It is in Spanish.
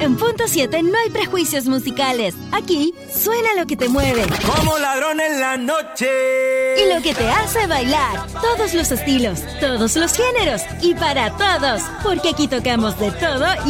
En Punto 7 no hay prejuicios musicales. Aquí suena lo que te mueve. Como ladrón en la noche. Y lo que te hace bailar. Todos los estilos, todos los géneros y para todos. Porque aquí tocamos de todo y